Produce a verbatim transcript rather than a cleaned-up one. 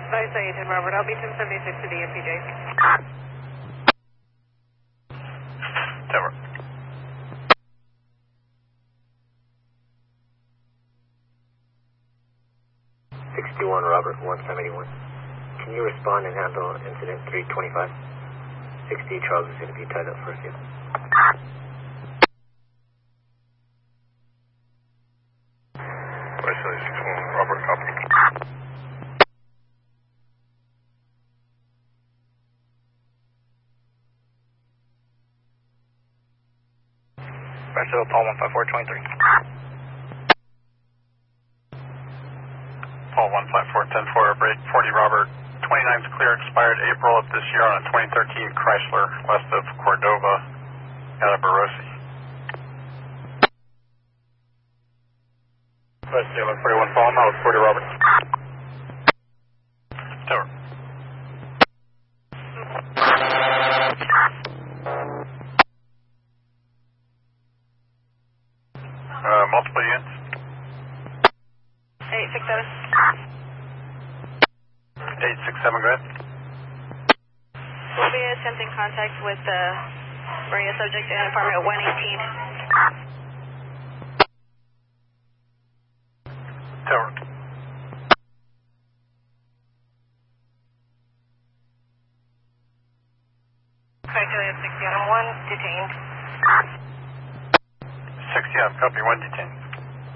Vice Agent Robert, I'll be ten seventy-six to the M P J. Tower. sixty-one Robert, one seventy-one. Can you respond and handle incident three twenty-five? sixty Charles is going to be tied up first, yeah. Vice sixty-one Robert, copy. Vice Paul one five four twenty-three. Paul one five four ten four, break forty Robert. twenty-nine is clear, expired April of this year on a twenty thirteen Chrysler west of Cordova, Calabarosi. West eleven forty-one Paul, now with forty Robert. Tower. Uh, multiple units. eight six seven. eight six seven, go ahead. We'll be attempting contact with the Maria subject in apartment one eighteen. Tower. Criteria sixty on one, detained. sixty, I've copy, one detained.